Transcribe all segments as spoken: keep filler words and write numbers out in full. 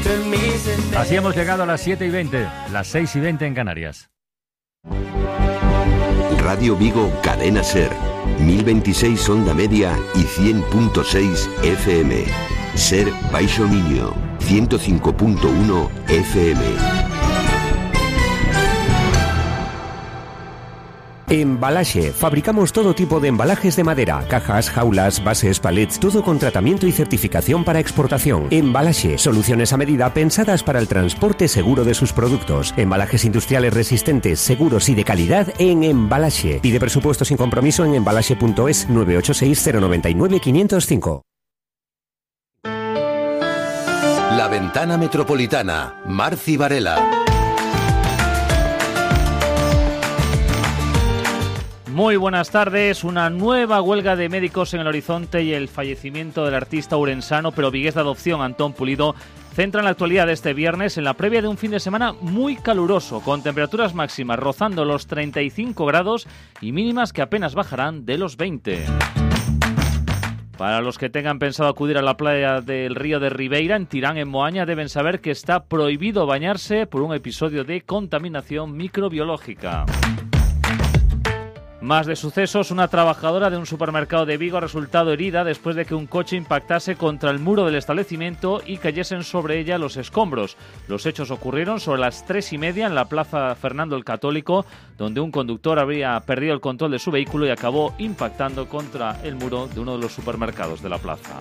Así hemos llegado a las siete y veinte, las seis y veinte en Canarias. Radio Vigo, Cadena Ser, mil veintiséis onda media y cien punto seis F M. Ser Baixo Miño, ciento cinco punto uno F M. Embalaxe. Fabricamos todo tipo de embalajes de madera, cajas, jaulas, bases, palets, todo con tratamiento y certificación para exportación. Embalaxe. Soluciones a medida pensadas para el transporte seguro de sus productos. Embalajes industriales resistentes, seguros y de calidad en Embalaxe. Pide presupuesto sin compromiso en embalaxe punto es nueve ocho seis cero nueve nueve cinco cero cinco. La Ventana Metropolitana, Marci Varela. Muy buenas tardes. Una nueva huelga de médicos en el horizonte y el fallecimiento del artista urensano pero vigués de adopción Antón Pulido centran la actualidad de este viernes en la previa de un fin de semana muy caluroso, con temperaturas máximas rozando los treinta y cinco grados y mínimas que apenas bajarán de los veinte. Para los que tengan pensado acudir a la playa del río de Ribeira, en Tirán, en Moaña, deben saber que está prohibido bañarse por un episodio de contaminación microbiológica. Más de sucesos, una trabajadora de un supermercado de Vigo ha resultado herida después de que un coche impactase contra el muro del establecimiento y cayesen sobre ella los escombros. Los hechos ocurrieron sobre las tres y media en la plaza Fernando el Católico, donde un conductor había perdido el control de su vehículo y acabó impactando contra el muro de uno de los supermercados de la plaza.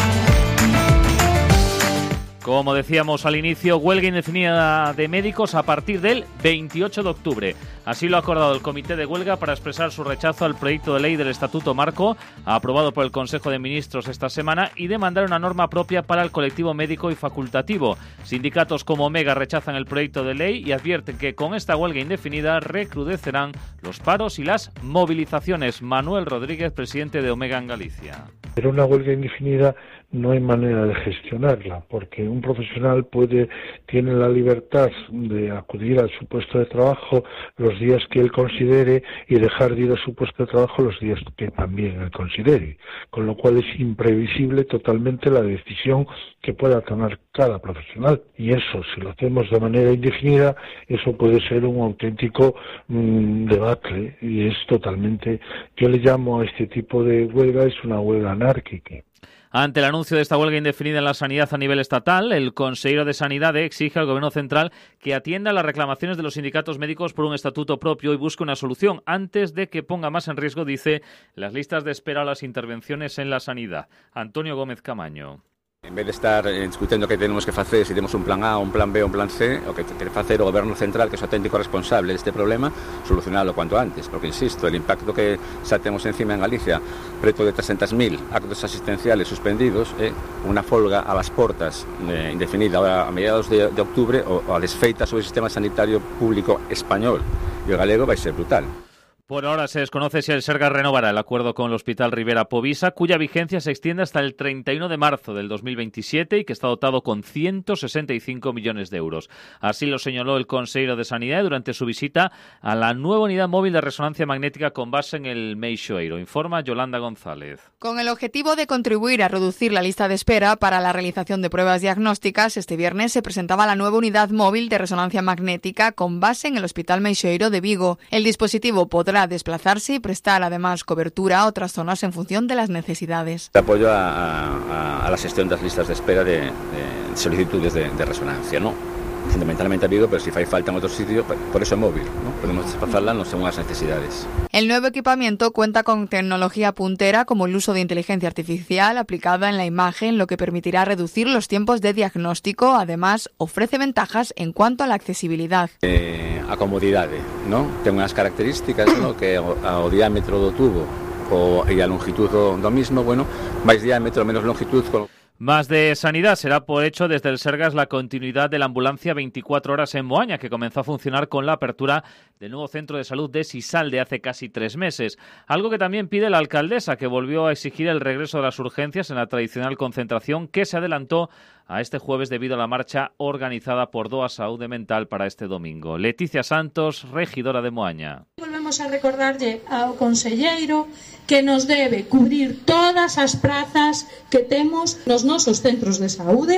Como decíamos al inicio, huelga indefinida de médicos a partir del veintiocho de octubre. Así lo ha acordado el Comité de Huelga para expresar su rechazo al proyecto de ley del Estatuto Marco, aprobado por el Consejo de Ministros esta semana, y demandar una norma propia para el colectivo médico y facultativo. Sindicatos como Omega rechazan el proyecto de ley y advierten que con esta huelga indefinida recrudecerán los paros y las movilizaciones. Manuel Rodríguez, presidente de Omega en Galicia. Pero una huelga indefinida no hay manera de gestionarla, porque un profesional puede tiene la libertad de acudir a su puesto de trabajo los días que él considere y dejar de ir a su puesto de trabajo los días que también él considere, con lo cual es imprevisible totalmente la decisión que pueda tomar cada profesional, y eso, si lo hacemos de manera indefinida, eso puede ser un auténtico mmm, debate, y es totalmente, yo le llamo a este tipo de huelga, es una huelga anárquica. Ante el anuncio de esta huelga indefinida en la sanidad a nivel estatal, el consejero de Sanidad exige al Gobierno central que atienda las reclamaciones de los sindicatos médicos por un estatuto propio y busque una solución antes de que ponga más en riesgo, dice, las listas de espera o las intervenciones en la sanidad. Antonio Gómez Camaño. En vez de estar discutindo que tenemos que facer, se temos un plan A, un plan B, un plan C, o que quere facer o Goberno Central, que é o auténtico responsable deste problema, solucionalo cuanto antes, porque, insisto, el impacto que xa temos encima en Galicia, preto de trescentos mil actos asistenciales suspendidos, é eh, unha folga a las portas eh, indefinida a mediados de, de octubre, o, o a desfeita sobre o sistema sanitario público español e o galego vai ser brutal. Por ahora se desconoce si el Sergas renovará el acuerdo con el Hospital Rivera Povisa, cuya vigencia se extiende hasta el treinta y uno de marzo del dos mil veintisiete y que está dotado con ciento sesenta y cinco millones de euros. Así lo señaló el consejero de Sanidad durante su visita a la nueva unidad móvil de resonancia magnética con base en el Meixoeiro, informa Yolanda González. Con el objetivo de contribuir a reducir la lista de espera para la realización de pruebas diagnósticas, este viernes se presentaba la nueva unidad móvil de resonancia magnética con base en el Hospital Meixoeiro de Vigo. El dispositivo podrá desplazarse y prestar además cobertura a otras zonas en función de las necesidades. Apoyo a, a, a la gestión das listas de espera de, de solicitudes de, de resonancia, ¿no? Fundamentalmente a Vigo, pero si fai falta en otro sitio, por eso é móvil, ¿no? Podemos desplazarla no según as necesidades. El nuevo equipamiento cuenta con tecnología puntera como el uso de inteligencia artificial aplicada en la imagen, lo que permitirá reducir los tiempos de diagnóstico. Además, ofrece ventajas en cuanto a la accesibilidad. Eh, a comodidade, ¿no? Ten unhas características, ¿no? Que o, o diámetro do tubo o, e a longitud do, do mismo, bueno, máis diámetro, menos longitud, con... Más de sanidad. Será por hecho desde el Sergas la continuidad de la ambulancia veinticuatro horas en Moaña, que comenzó a funcionar con la apertura del nuevo centro de salud de Sisalde hace casi tres meses. Algo que también pide la alcaldesa, que volvió a exigir el regreso de las urgencias en la tradicional concentración que se adelantó a este jueves debido a la marcha organizada por Doa Saúde Mental para este domingo. Leticia Santos, regidora de Moaña. Volvemos a recordarlle ao conselleiro que nos debe cubrir todas as prazas que temos nos nosos centros de saúde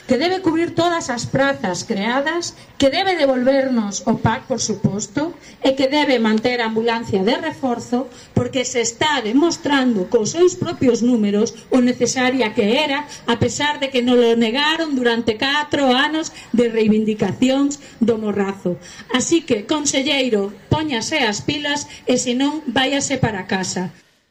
que debe cubrir todas as prazas creadas, que debe devolvernos o P A C, por suposto, e que debe manter a ambulancia de reforzo, porque se está demostrando cos seus propios números o necesaria que era, a pesar de que nos lo negaron durante catro anos de reivindicacións do morrazo. Así que, conselleiro, póñase as pilas e senón váyase para casa.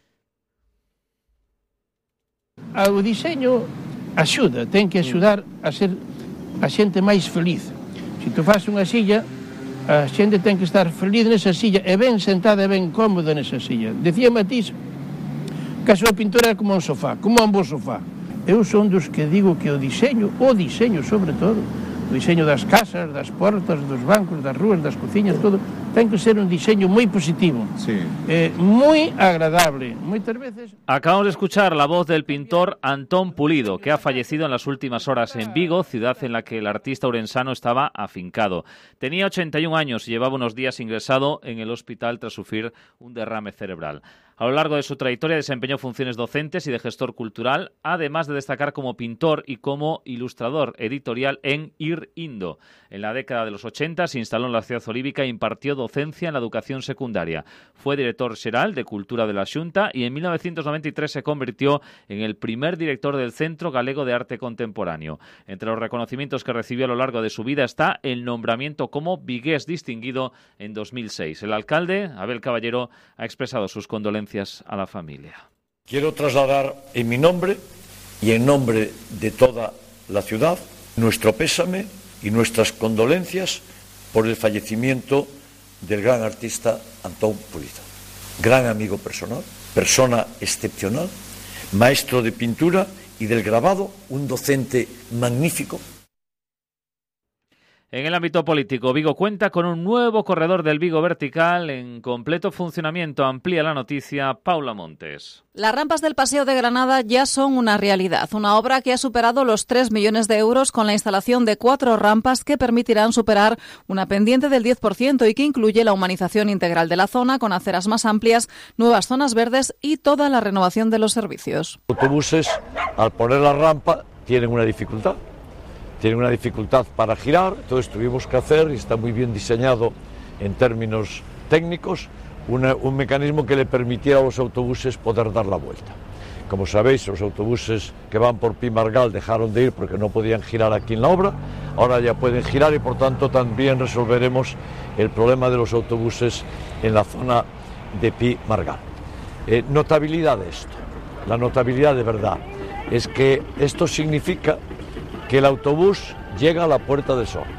O diseño axuda, ten que axudar a ser a xente máis feliz. Se tu faz unha silla, a xente ten que estar feliz nesa silla e ben sentada e ben cómoda nesa silla. Decía Matís que a súa pintura é como un sofá, como un bo sofá. Eu son dos que digo que o diseño, o diseño sobre todo, o diseño das casas, das portas, dos bancos, das rúas, das cociñas, todo, ten que ser un diseño moi positivo, sí. eh, moi agradable. Moitas veces... Acabamos de escuchar la voz del pintor Antón Pulido, que ha fallecido en las últimas horas en Vigo, ciudad en la que el artista ourensano estaba afincado. Tenía ochenta y un años y llevaba unos días ingresado en el hospital tras sufrir un derrame cerebral. A lo largo de su trayectoria desempeñó funciones docentes y de gestor cultural, además de destacar como pintor y como ilustrador editorial en Ir Indo. En la década de los ochenta se instaló en la ciudad olívica e impartió docencia en la educación secundaria. Fue director xeral de Cultura de la Xunta y en mil novecientos noventa y tres se convirtió en el primer director del Centro Galego de Arte Contemporáneo. Entre los reconocimientos que recibió a lo largo de su vida está el nombramiento como vigués distinguido en dos mil seis. El alcalde, Abel Caballero, ha expresado sus condolencias a la familia. Quiero trasladar en mi nombre y en nombre de toda la ciudad nuestro pésame y nuestras condolencias por el fallecimiento del gran artista Antón Pulido. Gran amigo personal, persona excepcional, maestro de pintura y del grabado, un docente magnífico. En el ámbito político, Vigo cuenta con un nuevo corredor del Vigo Vertical en completo funcionamiento. Amplía la noticia Paula Montes. Las rampas del Paseo de Granada ya son una realidad, una obra que ha superado los tres millones de euros con la instalación de cuatro rampas que permitirán superar una pendiente del diez por ciento y que incluye la humanización integral de la zona con aceras más amplias, nuevas zonas verdes y toda la renovación de los servicios. Los autobuses, al poner la rampa, tienen una dificultad. Tienen una dificultad para girar, entonces tuvimos que hacer, y está muy bien diseñado en términos técnicos, una, un mecanismo que le permitiera a los autobuses poder dar la vuelta. Como sabéis, los autobuses que van por Pi Margal dejaron de ir porque no podían girar aquí en la obra, ahora ya pueden girar y por tanto también resolveremos el problema de los autobuses en la zona de Pi Margal. Eh, notabilidad de esto, la notabilidad de verdad, es que esto significa que el autobús llega a la Puerta del Sol.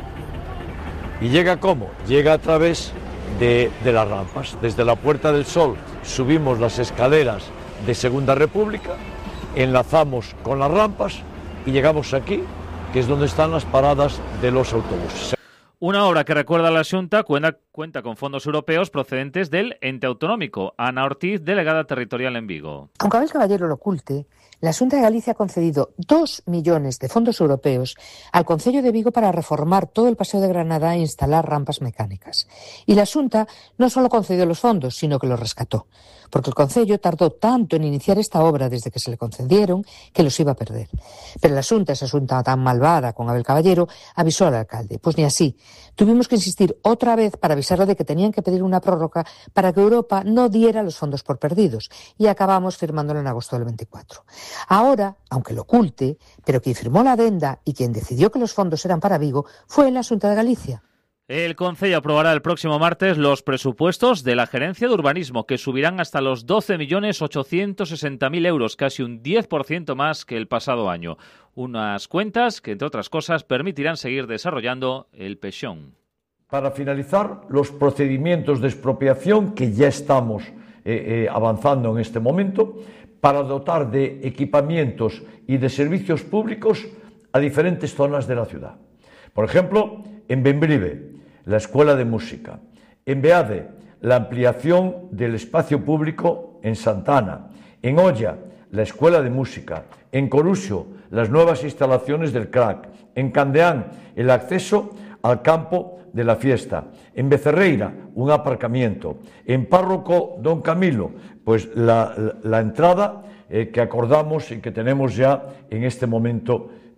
¿Y llega cómo? Llega a través de, de las rampas. Desde la Puerta del Sol subimos las escaleras de Segunda República, enlazamos con las rampas y llegamos aquí, que es donde están las paradas de los autobuses. Una obra que, recuerda la Xunta, cuenta, cuenta con fondos europeos procedentes del ente autonómico. Ana Ortiz, delegada territorial en Vigo. Aunque Abel Caballero lo oculte, la Xunta de Galicia ha concedido dos millones de fondos europeos al Concello de Vigo para reformar todo el Paseo de Granada e instalar rampas mecánicas. Y la Xunta no solo concedió los fondos, sino que los rescató, porque el Concello tardó tanto en iniciar esta obra desde que se le concedieron que los iba a perder. Pero la Xunta, esa Xunta tan malvada con Abel Caballero, avisó al alcalde. Pues ni así. Tuvimos que insistir otra vez para avisarle de que tenían que pedir una prórroga para que Europa no diera los fondos por perdidos, y acabamos firmándolo en agosto del veinticuatro. Ahora, aunque lo oculte, pero quien firmó la adenda y quien decidió que los fondos eran para Vigo fue la Xunta de Galicia. El Concello aprobará el próximo martes los presupuestos de la Gerencia de Urbanismo, que subirán hasta los doce millones ochocientos sesenta mil euros, casi un diez por ciento más que el pasado año. Unas cuentas que, entre otras cosas, permitirán seguir desarrollando el Pexón. Para finalizar, los procedimientos de expropiación que ya estamos eh, eh, avanzando en este momento, para dotar de equipamientos y de servicios públicos a diferentes zonas de la ciudad. Por ejemplo, en Bembrive, la Escuela de Música; en Beade, la ampliación del espacio público en Santana; en Olla, la Escuela de Música; en Coruxo, las nuevas instalaciones del Crac; en Candeán, el acceso al campo de la fiesta; en Becerreira, un aparcamiento; en Párroco Don Camilo, pues la, la, la entrada eh, que acordamos y que tenemos ya en este momento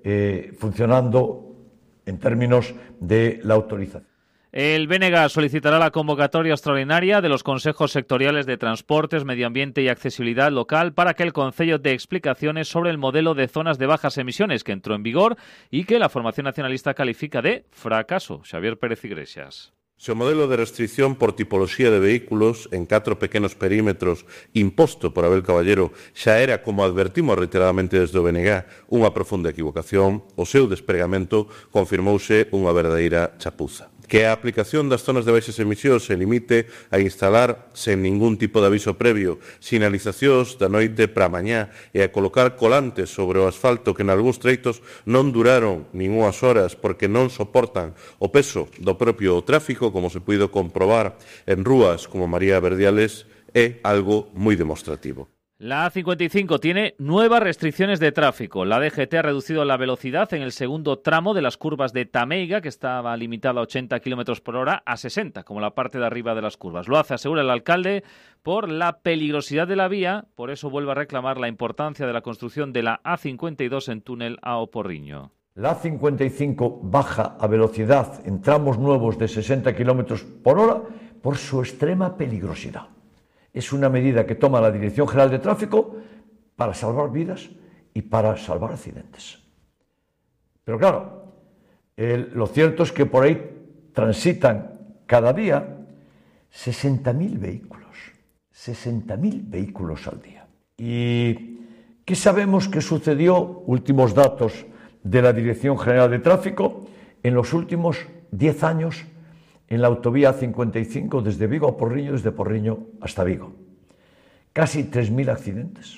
eh, funcionando en términos de la autorización. El B N G solicitará la convocatoria extraordinaria de los consejos sectoriales de transportes, medio ambiente y accesibilidad local para que el Concello dé explicaciones sobre el modelo de zonas de bajas emisiones que entró en vigor y que la formación nacionalista califica de fracaso. Xavier Pérez Iglesias. Se o modelo de restricción por tipoloxía de vehículos en catro pequenos perímetros imposto por Abel Caballero xa era, como advertimos reiteradamente desde o B N G, unha profunda equivocación, o seu despregamento confirmouse unha verdadeira chapuza. Que a aplicación das zonas de baixas emisións se limite a instalar sen ningún tipo de aviso previo sinalizacións da noite para a mañá e a colocar colantes sobre o asfalto que nalgúns treitos non duraron nin unhas horas porque non soportan o peso do propio tráfico, como se puido comprobar en rúas como María Verdiales, é algo moi demostrativo. La A cincuenta y cinco tiene nuevas restricciones de tráfico. La D G T ha reducido la velocidad en el segundo tramo de las curvas de Tameiga, que estaba limitada a ochenta kilómetros por hora, a sesenta, como la parte de arriba de las curvas. Lo hace, asegura el alcalde, por la peligrosidad de la vía. Por eso vuelve a reclamar la importancia de la construcción de la A cincuenta y dos en túnel a Oporriño. La A cincuenta y cinco baja a velocidad en tramos nuevos de sesenta kilómetros por hora por su extrema peligrosidad. Es una medida que toma la Dirección General de Tráfico para salvar vidas y para salvar accidentes. Pero claro, el, lo cierto es que por ahí transitan cada día sesenta mil vehículos, sesenta mil vehículos al día. ¿Y qué sabemos que sucedió? Últimos datos de la Dirección General de Tráfico en los últimos diez años en la autovía A cincuenta y cinco desde Vigo a Porriño, desde Porriño hasta Vigo. Casi tres mil accidentes,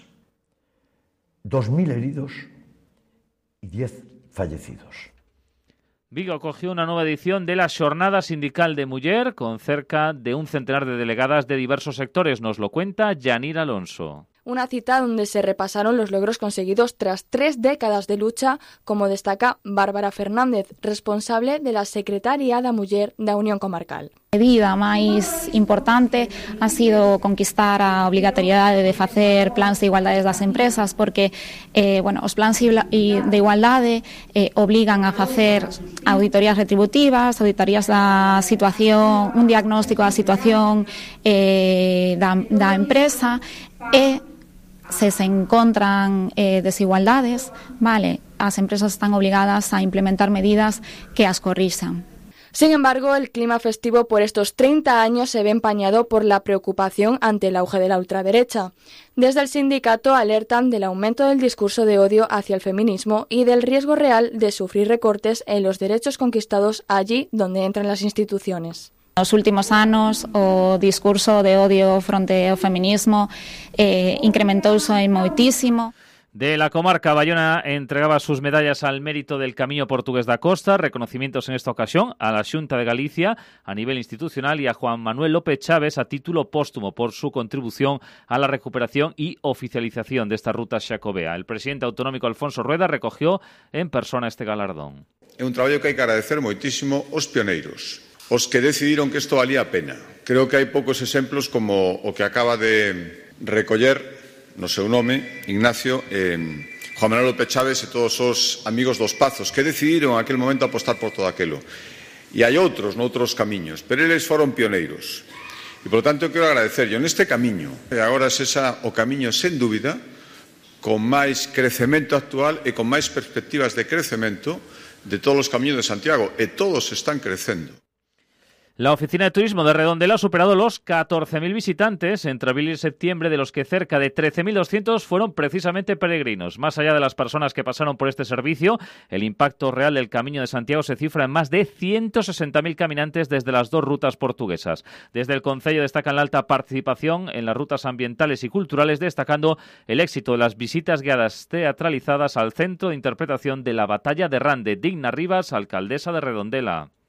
dos mil heridos y diez fallecidos. Vigo acogió una nueva edición de la Xornada Sindical de Muller con cerca de un centenar de delegadas de diversos sectores. Nos lo cuenta Yanir Alonso. Una cita donde se repasaron los logros conseguidos tras tres décadas de lucha, como destaca Bárbara Fernández, responsable de la Secretaría da Muller da Unión Comarcal. A medida máis importante ha sido conquistar a obrigatoriedade de facer plans de igualdade das empresas, porque eh, bueno, os plans de igualdade eh, obligan a facer auditorías retributivas, auditorías da situación, un diagnóstico da situación eh, da, da empresa e se se encontran eh, desigualdades, vale, as empresas están obligadas a implementar medidas que as corrixan. Sin embargo, el clima festivo por estos treinta años se ve empañado por la preocupación ante el auge de la ultraderecha. Desde el sindicato alertan del aumento del discurso de odio hacia el feminismo y del riesgo real de sufrir recortes en los derechos conquistados allí donde entran las instituciones. Nos últimos anos o discurso de odio fronte ao feminismo eh, incrementouse moitísimo. De la comarca, Bayona entregaba sus medallas al mérito del Camiño Portugués da Costa, reconocimientos en esta ocasión a la Xunta de Galicia a nivel institucional y a Juan Manuel López Chávez a título póstumo por su contribución a la recuperación y oficialización de esta ruta xacobea. El presidente autonómico Alfonso Rueda recogió en persona este galardón. É un traballo que hai que agradecer moitísimo aos pioneiros, os que decidiron que isto valía a pena. Creo que hai poucos exemplos como o que acaba de recoller no seu nome, Ignacio, eh, Juan Manuel López Chávez e todos os amigos dos Pazos, que decidiron en aquel momento apostar por todo aquilo. E hai outros, noutros camiños, pero eles foron pioneiros. E, por lo tanto, quero agradecer. Eu neste camiño, e agora se esa o camiño, sen dúbida, con máis crecemento actual e con máis perspectivas de crecemento de todos os camiños de Santiago, e todos están crecendo. La Oficina de Turismo de Redondela ha superado los catorce mil visitantes entre abril y septiembre, de los que cerca de trece mil doscientos fueron precisamente peregrinos. Más allá de las personas que pasaron por este servicio, el impacto real del Camino de Santiago se cifra en más de ciento sesenta mil caminantes desde las dos rutas portuguesas. Desde el Concello destacan la alta participación en las rutas ambientales y culturales, destacando el éxito de las visitas guiadas teatralizadas al Centro de Interpretación de la Batalla de Rande. Digna Rivas, alcaldesa de Redondela.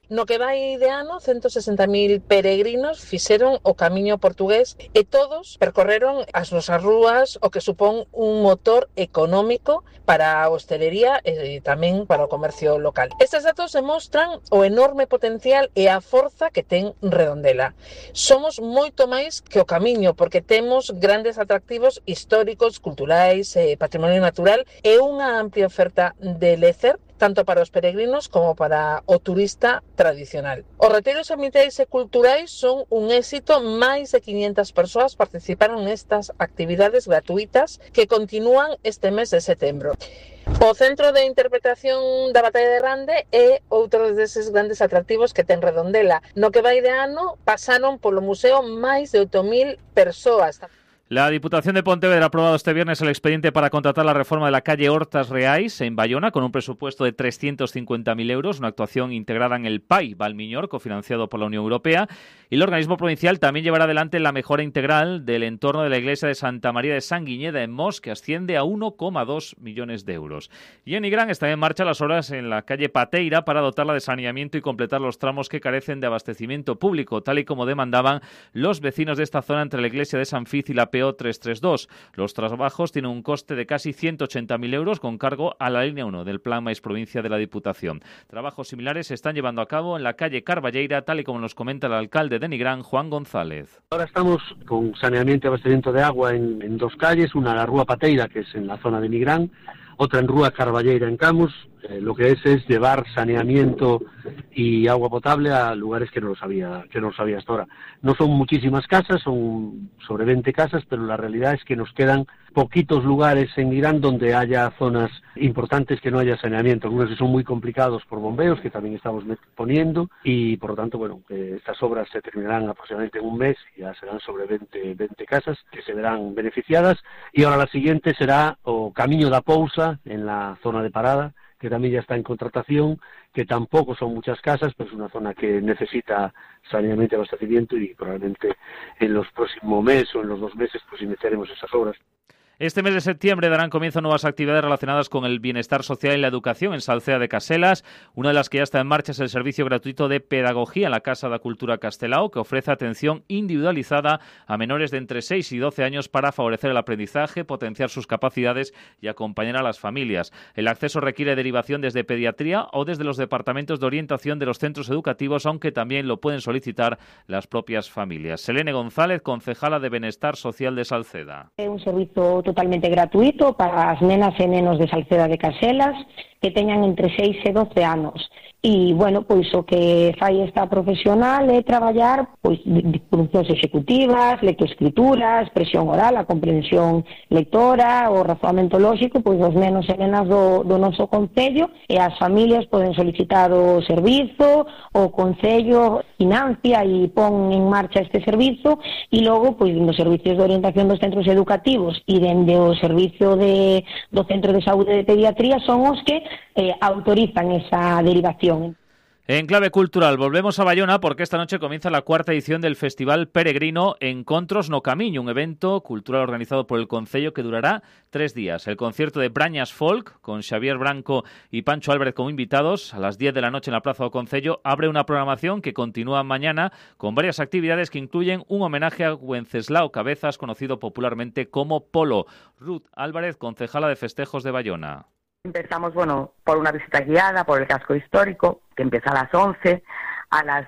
No que vai de ano, ciento sesenta mil peregrinos fixeron o camiño portugués e todos percorreron as nosas rúas, o que supón un motor económico para a hostelería e tamén para o comercio local. Estes datos demostran o enorme potencial e a forza que ten Redondela. Somos moito máis que o camiño, porque temos grandes atractivos históricos, culturais, eh, patrimonio natural e unha amplia oferta de lecer, tanto para os peregrinos como para o turista tradicional. Os retiros ambientais e culturais son un éxito. Máis de quinientas persoas participaron nestas actividades gratuitas que continúan este mes de setembro. O Centro de Interpretación da Batalla de Rande é outro deses grandes atractivos que ten Redondela. No que vai de ano pasaron polo museo máis de oito mil persoas. La Diputación de Pontevedra ha aprobado este viernes el expediente para contratar la reforma de la calle Hortas Reais en Bayona con un presupuesto de trescientos cincuenta mil euros, una actuación integrada en el P A I Valmiñor, cofinanciado por la Unión Europea, y el organismo provincial también llevará adelante la mejora integral del entorno de la iglesia de Santa María de Sanguiñeda en Mos, que asciende a uno coma dos millones de euros. Y en Nigrán están en marcha las obras en la calle Pateira para dotarla de saneamiento y completar los tramos que carecen de abastecimiento público, tal y como demandaban los vecinos de esta zona entre la iglesia de San Fiz y la P O trescientos treinta y dos. Los trabajos tienen un coste de casi ciento ochenta mil euros con cargo a la línea uno del Plan Máis Provincia de la Diputación. Trabajos similares se están llevando a cabo en la calle Carballeira, tal y como nos comenta el alcalde de Nigrán, Juan González. Ahora estamos con saneamiento y abastecimiento de agua en, en dos calles, una la Rúa Pateira, que es en la zona de Nigrán, otra en Rúa Carballeira en Camus. Eh, lo que es es llevar saneamiento y agua potable a lugares que no los había, que no los había hasta ahora. No son muchísimas casas, son sobre veinte casas, pero la realidad es que nos quedan poquitos lugares en Irán donde haya zonas importantes que no haya saneamiento. Algunos que son muy complicados por bombeos, que también estamos poniendo, y por lo tanto, bueno, eh, estas obras se terminarán aproximadamente en un mes, y ya serán sobre veinte, veinte casas que se verán beneficiadas. Y ahora la siguiente será o Camiño da Pousa, en la zona de Parada, que también ya está en contratación, que tampoco son muchas casas, pero es una zona que necesita saneamiento y abastecimiento, y probablemente en los próximos meses o en los dos meses pues iniciaremos esas obras. Este mes de septiembre darán comienzo nuevas actividades relacionadas con el bienestar social y la educación en Salceda de Caselas. Una de las que ya está en marcha es el servicio gratuito de pedagogía en la Casa da Cultura Castelao, que ofrece atención individualizada a menores de entre seis y doce años para favorecer el aprendizaje, potenciar sus capacidades y acompañar a las familias. El acceso requiere derivación desde pediatría o desde los departamentos de orientación de los centros educativos, aunque también lo pueden solicitar las propias familias. Selene González, concejala de Bienestar Social de Salceda. Es un servicio totalmente gratuito para as nenas e nenos de Salceda de Caselas que teñan entre seis e doce anos. E, bueno, pois o que fai esta profesional é traballar pois funcións executivas, lectoescritura, expresión oral, a comprensión lectora, o razoamento lóxico, pois os nenos e nenas do, do noso concello, e as familias poden solicitar o servizo, o concello financia e pon en marcha este servizo, e logo, pois, nos servicios de orientación dos centros educativos e dende o servicio de, do Centro de Saúde de Pediatría son os que eh, autorizan esa derivación. En clave cultural, volvemos a Bayona porque esta noche comienza la cuarta edición del Festival Peregrino Encontros no Camiño, un evento cultural organizado por el Concello que durará tres días. El concierto de Brañas Folk, con Xavier Branco y Pancho Álvarez como invitados, a las diez de la noche en la Plaza do Concello, abre una programación que continúa mañana con varias actividades que incluyen un homenaje a Wenceslao Cabezas, conocido popularmente como Polo. Ruth Álvarez, concejala de Festejos de Bayona. Empezamos, bueno, por una visita guiada por el casco histórico, que empieza a las once. A las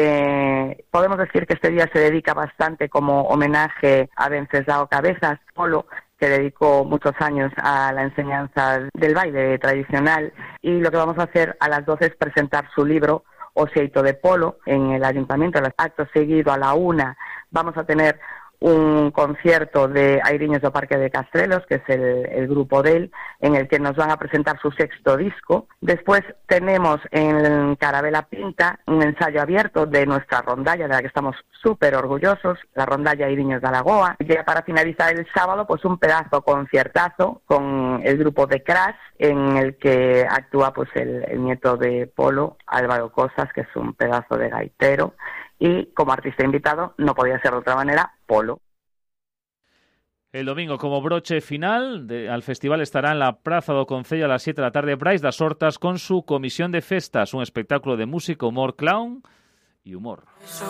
doce, podemos decir que este día se dedica bastante como homenaje a Wenceslao Cabezas, Polo, que dedicó muchos años a la enseñanza del baile tradicional. Y lo que vamos a hacer a las doce es presentar su libro, O Xeito de Polo, en el Ayuntamiento. Acto seguido, a la una, vamos a tener un concierto de Airiños do Parque de Castrelos, que es el, el grupo de él, en el que nos van a presentar su sexto disco. Después tenemos en Carabela Pinta un ensayo abierto de nuestra rondalla, de la que estamos súper orgullosos, la rondalla Airiños de Alagoa. Y ya para finalizar el sábado, pues un pedazo conciertazo con el grupo de Crash, en el que actúa pues el, el nieto de Polo, Álvaro Cosas, que es un pedazo de gaitero. Y como artista invitado, no podía ser de otra manera, Polo. El domingo, como broche final de, al festival, estará en la Praza do Concello a las siete de la tarde Brais das Hortas con su Comisión de Festas, un espectáculo de música, humor, clown y humor.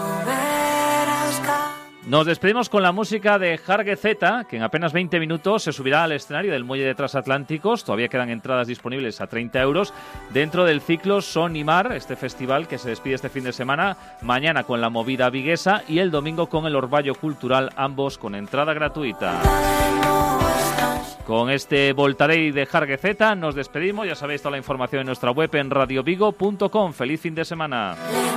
Nos despedimos con la música de Jargue Zeta, que en apenas veinte minutos se subirá al escenario del Muelle de Transatlánticos. Todavía quedan entradas disponibles a treinta euros dentro del ciclo Son y Mar, este festival que se despide este fin de semana, mañana con la movida viguesa y el domingo con el Orballo Cultural, ambos con entrada gratuita. Con este Voltarei de Jargue Zeta nos despedimos. Ya sabéis, toda la información en nuestra web en radio vigo punto com. Feliz fin de semana.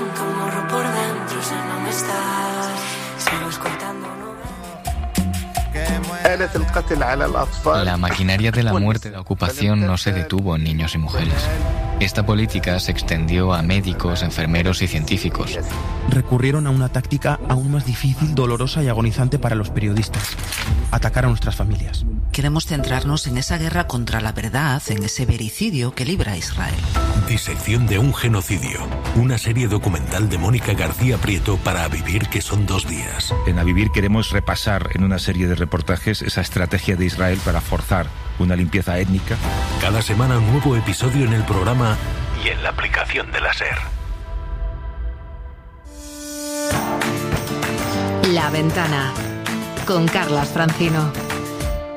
La maquinaria de la muerte de la ocupación no se detuvo en niños y mujeres. Esta política se extendió a médicos, enfermeros y científicos. Recurrieron a una táctica aún más difícil, dolorosa y agonizante para los periodistas: atacar a nuestras familias. Queremos centrarnos en esa guerra contra la verdad, en ese vericidio que libra Israel. Disección de un genocidio. Una serie documental de Mónica García Prieto para A Vivir, que son dos días. En A Vivir queremos repasar en una serie de reportajes esa estrategia de Israel para forzar una limpieza étnica. Cada semana un nuevo episodio en el programa y en la aplicación de la SER. La Ventana con Carlas Francino.